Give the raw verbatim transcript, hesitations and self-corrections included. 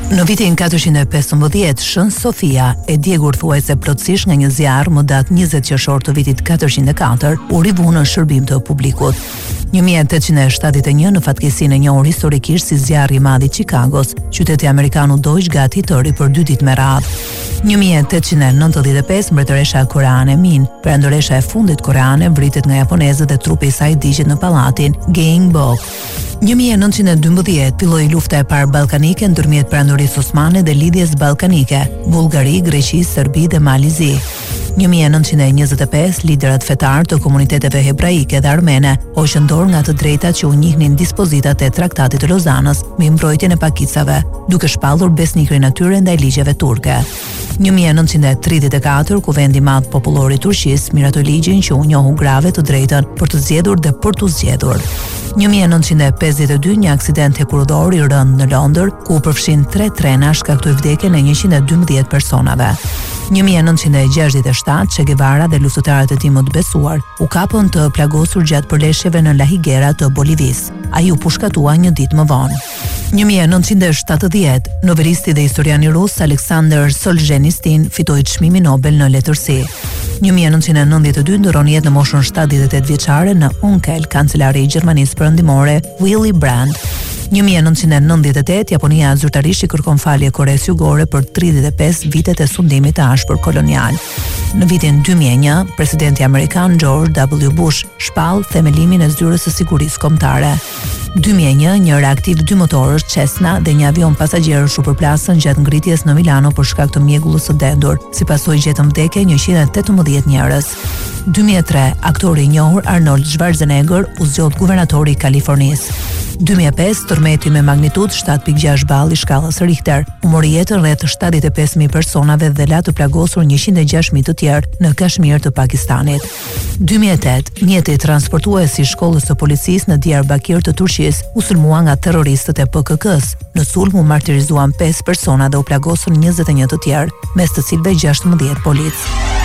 Në vitin katërqind e pesëmbëdhjetë, Shën Sofia, e djegur thuajse plotësisht nga një zjarr më datë njëzet qershor të vitit katërqind e katër, u rivu në shërbim të publikut. një mijë e tetëqind e shtatëdhjetë e një në fatkeqësinë e njohur historikisht si zjarri i madh i Chicagos, qyteti amerikan u dojq gati të ri për dy ditë me radhë. një mijë e tetëqind e nëntëdhjetë e pesë mbretëresha koreane Min, perandoresha e fundit koreane, vritet nga japonezët dhe trupi i saj digjet në pallatin Gyeongbok. një mijë e nëntëqind e dymbëdhjetë filloi lufta e parë ballkanike ndërmjet perandorisë osmane dhe lidhjes ballkanike, Bullgari, Greqi, Serbi dhe Malizi. një mijë e nëntëqind e njëzet e pesë liderat fetar të komuniteteve hebraike dhe armene hoqën dorë nga të drejtat që u njihnin dispozitat e Traktatit të Lozanës me mbrojtjen e pakicave, duke shpallur besnikrin e tyre ndaj ligjeve turke. një mijë e nëntëqind e tridhjetë e katër, Kuvendi i Madh Popullor i Turqisë miratoi ligjin që u njohu grave të drejtën për të zgjedhur dhe për të zgjedhur. një mijë e nëntëqind e pesëdhjetë e dy, një aksident hekurudor i rënd në Londër, ku u përfshin tre trena, shkaktoi vdekjen e njëqind e dymbëdhjetë personave. një mijë e nëntëqind e gjashtëdhjetë e shtatë, Che Guevara dhe luftëtarët e tij më të besuar u kapën të plagosur gjatë përleshjeve në La Higuera të Bolivis. Ai u pushkatua një ditë më vonë. një mijë e nëntëqind e shtatëdhjetë, novelisti dhe historiani rus Aleksandr Solzhenitsyn fitoi çmimin Nobel në letërsi. një mijë e nëntëqind e nëntëdhjetë e dy ndron jetë në moshën shtatëdhjetë e tetë vjeçare në Unkel, kancelari i Gjermanisë Perëndimore Willy Brandt. një mijë e nëntëqind e nëntëdhjetë e tetë, Japonia zyrtarisht i kërkon falje Koreas Jugore për tridhjetë e pesë vitet e sundimit të ashpër kolonial. Në vitin dy mijë e një, presidenti amerikan George W. Bush shpall themelimin e zyrës së sigurisë kombëtare. dy mijë e një, një reaktiv dy motorësh Cessna dhe një avion pasagjerësh u përplasën gjatë ngritjes në Milano për shkak të mjegullës së dendur, si pasojë gjetën vdekje njëqind e tetëmbëdhjetë njerëz. dy mijë e tre, aktori i njohur Arnold Schwarzenegger u zgjodh guvernatori i Kalifornisë. dy mijë e pesë, tërmeti me magnitudë shtatë pikë gjashtë balli i shkallës Richter u mori jetën rreth shtatëdhjetë e pesë mijë personave dhe la të plagosur njëqind e gjashtë mijë të tjerë në Kashmir të Pakistanit. dy mijë e tetë, mjeti transportues i shkollës së policisë në Diyarbakir të Turqisë u sulmua nga terroristët e P K K-s. Në sulm u martirizuan pesë persona dhe u plagosur njëzet e një të tjerë, mes të cilëve gjashtëmbëdhjetë polic.